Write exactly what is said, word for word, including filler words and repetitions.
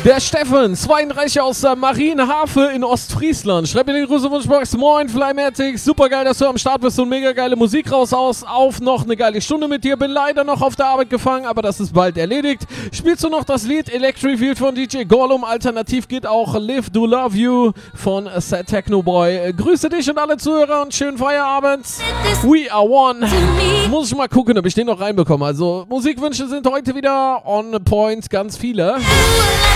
Der Steffen, zweiunddreißig aus der Marienhafe in Ostfriesland. Schreib mir den Grüße-Wunschbox. Moin, Flymatic. Super geil, dass du am Start bist und mega geile Musik raus aus. Auf noch eine geile Stunde mit dir. Bin leider noch auf der Arbeit gefangen, aber das ist bald erledigt. Spielst du noch das Lied Electric Field von D J Gollum? Alternativ geht auch Live Do Love You von Sad Techno Boy. Grüße dich und alle Zuhörer und schönen Feierabend. We are one. Muss ich mal gucken, ob ich den noch reinbekomme. Also Musikwünsche sind heute wieder on point, ganz viele.